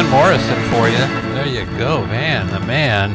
Morrison for you. There you go, man. The man.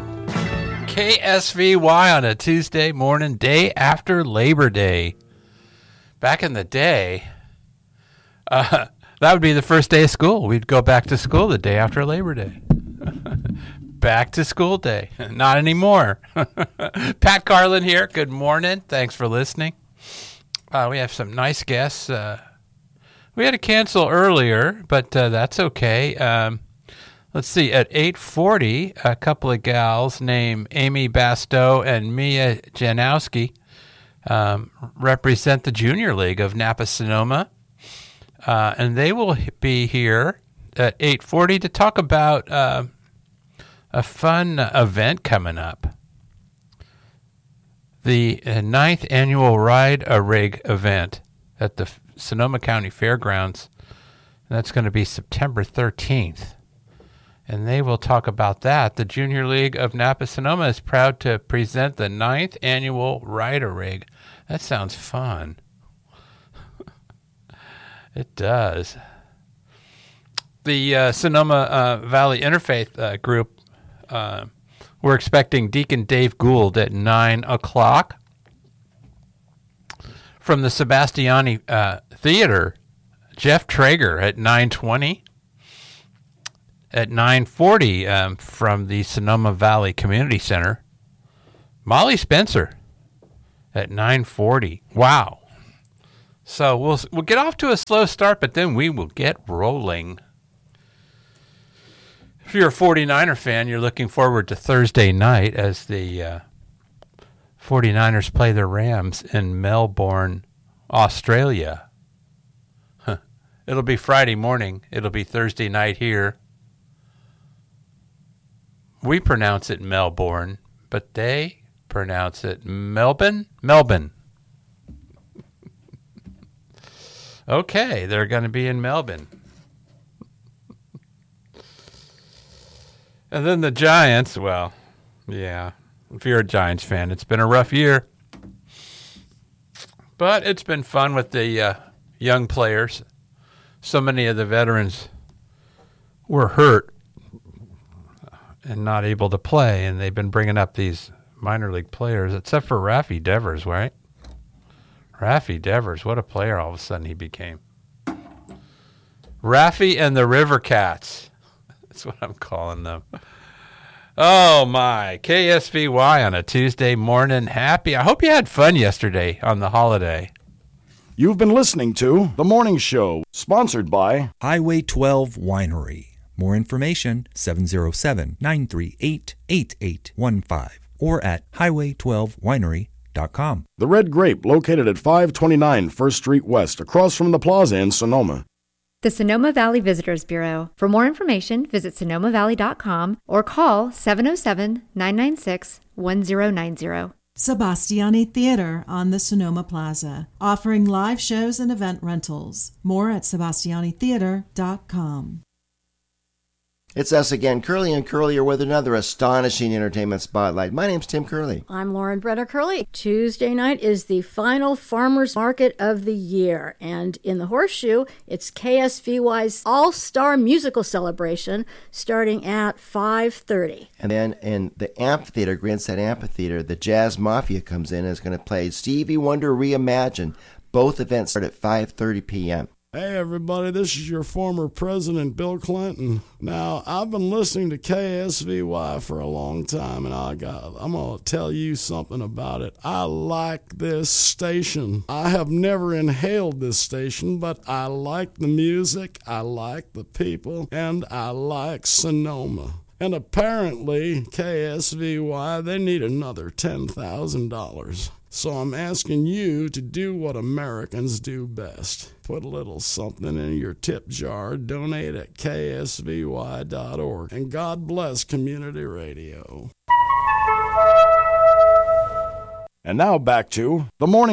KSVY on a Tuesday morning, day after Labor Day. Back in the day, that would be the first day of school. We'd go back to school the day after Labor Day. Back to school day. Not anymore. Pat Carlin here. Good morning. Thanks for listening. We have some nice guests. We had to cancel earlier, but that's okay. Let's see. At 8:40, a couple of gals named Amy Bastow and Mia Janowski represent the Junior League of Napa-Sonoma, and they will be here at 8:40 to talk about a fun event coming up. The 9th annual Ride-a-Rig event at the Sonoma County Fairgrounds. That's going to be September 13th. And they will talk about that. The Junior League of Napa-Sonoma is proud to present the 9th annual Ride-a-Rig. That sounds fun. It does. The Sonoma Valley Interfaith group, we're expecting Deacon Dave Gould at 9 o'clock. From the Sebastiani Theater, Jeff Traeger at 9:20. At 9:40, from the Sonoma Valley Community Center, Molly Spencer at 9:40. Wow. So we'll get off to a slow start, but then we will get rolling. If you're a 49er fan, you're looking forward to Thursday night as the 49ers play the Rams in Melbourne, Australia. It'll be Friday morning. It'll be Thursday night here. We pronounce it Melbourne, but they pronounce it Melbourne. Okay, they're going to be in Melbourne. And then the Giants, well, yeah, if you're a Giants fan, it's been a rough year. But it's been fun with the young players. So many of the veterans were hurt and not able to play, and they've been bringing up these minor league players, except for Rafi Devers, right? Rafi Devers, what a player all of a sudden he became. Rafi and the River Cats. That's what I'm calling them. Oh, my. KSVY on a Tuesday morning. Happy. I hope you had fun yesterday on the holiday. You've been listening to The Morning Show, sponsored by Highway 12 Winery. More information, 707-938-8815 or at highway12winery.com. The Red Grape, located at 529 First Street West, across from the plaza in Sonoma. The Sonoma Valley Visitors Bureau. For more information, visit sonomavalley.com or call 707-996-1090. Sebastiani Theater on the Sonoma Plaza, offering live shows and event rentals. More at sebastianitheater.com. It's us again, Curly and Curlier, with another astonishing entertainment spotlight. My name's Tim Curley. I'm Lauren Brenner Curley. Tuesday night is the final farmers market of the year, and in the Horseshoe, it's KSVY's All-Star Musical Celebration starting at 5:30. And then in the amphitheater, Grandstand Amphitheater, the Jazz Mafia comes in and is going to play Stevie Wonder Reimagined. Both events start at 5:30 p.m. Hey everybody, this is your former President Bill Clinton. Now, I've been listening to KSVY for a long time, and I'm going to tell you something about it. I like this station. I have never inhaled this station, but I like the music, I like the people, and I like Sonoma. And apparently, KSVY, they need another $10,000. So I'm asking you to do what Americans do best. Put a little something in your tip jar, donate at ksvy.org, and God bless community radio. And now back to The Morning